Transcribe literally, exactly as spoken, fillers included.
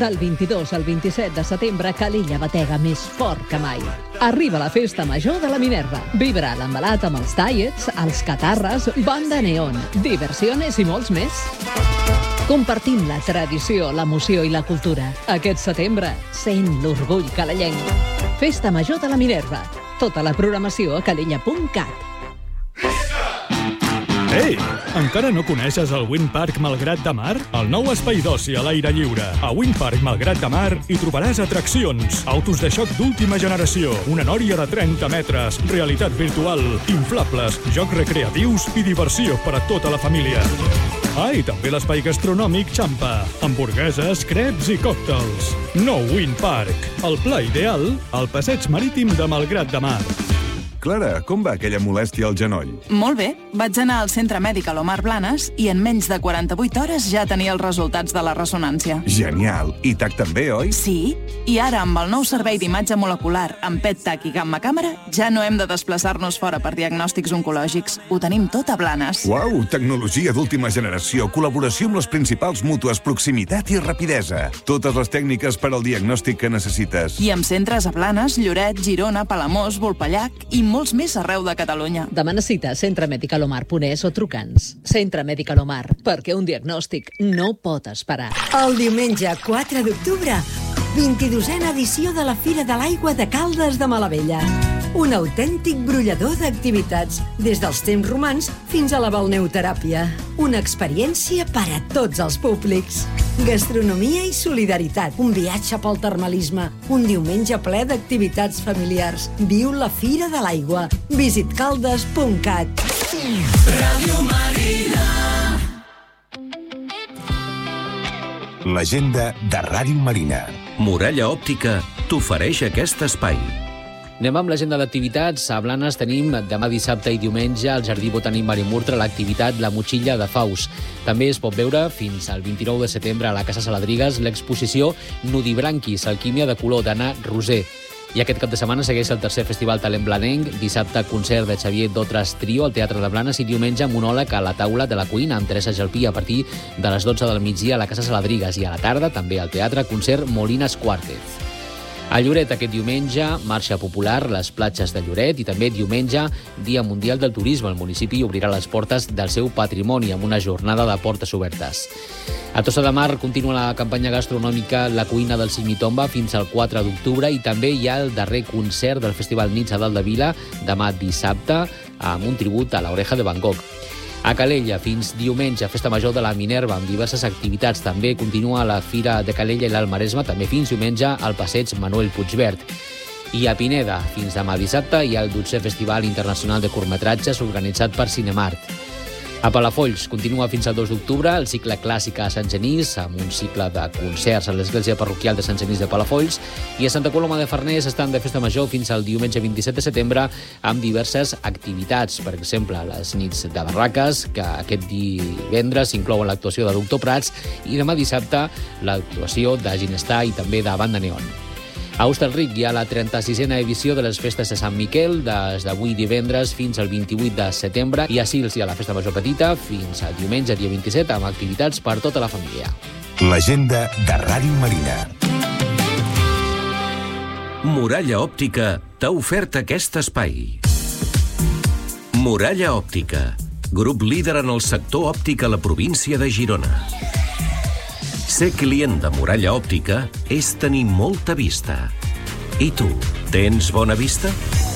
Del vint-i-dos al vint-i-set de setembre, Calella batega més fort que mai. Arriba la festa major de la Minerva. Vibra l'embalat amb els tallets, els catarres, banda neon, diversiones i molts més. Compartim la tradició, l'emoció i la cultura. Aquest setembre, sent l'orgull calellenc. Festa major de la Minerva. Tota la programació a calella punt cat. Ei! Encara no coneixes el Wind Park Malgrat de Mar? El nou espai d'oci a l'aire lliure. A Wind Park Malgrat de Mar hi trobaràs atraccions, autos de xoc d'última generació, una nòria de trenta metres, realitat virtual, inflables, jocs recreatius i diversió per a tota la família. Ah, i també l'espai gastronòmic Champa, hamburgueses, creps i còctels. Nou Wind Park, el pla ideal al passeig marítim de Malgrat de Mar. Clara, com va aquella molèstia al genoll? Molt bé. Vaig anar al centre mèdic a l'Omar Blanes i en menys de quaranta-vuit hores ja tenia els resultats de la ressonància. Genial. I T A C també, oi? Sí. I ara, amb el nou servei d'imatge molecular, amb P E T TAC i gamma càmera, ja no hem de desplaçar-nos fora per diagnòstics oncològics. Ho tenim tot a Blanes. Uau, tecnologia d'última generació, col·laboració amb les principals mútues, proximitat i rapidesa. Totes les tècniques per al diagnòstic que necessites. I amb centres a Blanes, Lloret, Girona, Palamós, Volpellac i molts més arreu de Catalunya. Demana cita a centre mèdic alomar punt es o truca'ns. Centre Mèdic Alomar, perquè un diagnòstic no pot esperar. El diumenge quatre d'octubre, vint-i-dosena edició de la Fira de l'Aigua de Caldes de Malavella. Un autèntic brollador d'activitats, des dels temps romans fins a la balneoteràpia. Una experiència per a tots els públics. Gastronomia i solidaritat, un viatge pel termalisme, un diumenge ple d'activitats familiars. Viu la Fira de l'Aigua. Visit caldes punt cat. Ràdio Marina. L'agenda de Ràdio Marina. Muralla Òptica t'ofereix aquest espai. Anem amb l'agenda d'activitats. A Blanes tenim demà dissabte i diumenge al Jardí Botànic Marimurtra l'activitat La Motxilla de Faust. També es pot veure fins al vint-i-nou de setembre a la Casa Saladrigues l'exposició Nudibranquis, alquímia de color d'Anna Roser. I aquest cap de setmana segueix el tercer Festival Talent Blanenc, dissabte concert de Xavier Dotres Trio al Teatre de Blanes i diumenge monòleg a la taula de la cuina amb Teresa Gelpí a partir de les dotze del migdia a la Casa Saladrigues i a la tarda també al teatre concert Molines Quartet. A Lloret aquest diumenge, marxa popular, les platges de Lloret i també diumenge, Dia Mundial del Turisme. El municipi obrirà les portes del seu patrimoni amb una jornada de portes obertes. A Tossa de Mar continua la campanya gastronòmica La Cuina del Simitomba fins al quatre d'octubre i també hi ha el darrer concert del Festival Nits a Dalt de Vila demà dissabte amb un tribut a l'Oreja de Van Gogh. A Calella, fins diumenge, Festa Major de la Minerva, amb diverses activitats. També continua la Fira de Calella i l'Alt Maresme, també fins diumenge al passeig Manuel Puigvert. I a Pineda, fins demà dissabte, hi ha el dotzè Festival Internacional de Curtmetratges organitzat per Cinemart. A Palafolls continua fins al dos d'octubre el cicle clàssic a Sant Genís, amb un cicle de concerts a l'església parroquial de Sant Genís de Palafolls, i a Santa Coloma de Farners estan de festa major fins al diumenge vint-i-set de setembre amb diverses activitats. Per exemple, les nits de barraques, que aquest divendres inclouen l'actuació de Doctor Prats, i demà dissabte l'actuació de Ginestar i també de Banda Neon. A Hostalric hi ha la trenta-sisena edició de les festes de Sant Miquel, des d'avui divendres fins al vint-i-vuit de setembre, i a Sils hi ha la festa major petita fins al diumenge, dia vint-i-set, amb activitats per tota la família. L'agenda de Ràdio Marina. Muralla Òptica t'ha ofert aquest espai. Muralla Òptica, grup líder en el sector òptic a la província de Girona. Ser client de Muralla Òptica és tenir molta vista. I tu, tens bona vista?